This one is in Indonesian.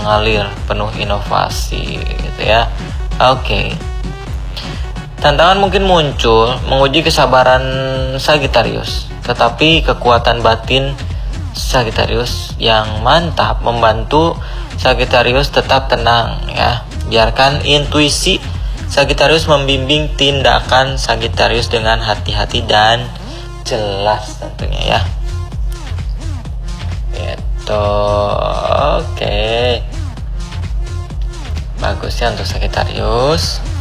mengalir, penuh inovasi gitu ya. Oke. Tantangan mungkin muncul menguji kesabaran Sagittarius, tetapi kekuatan batin Sagittarius yang mantap membantu Sagittarius tetap tenang ya. Biarkan intuisi Sagittarius membimbing tindakan Sagittarius dengan hati-hati dan jelas tentunya ya. Gitu. Oke. Bagus ya untuk Sagittarius.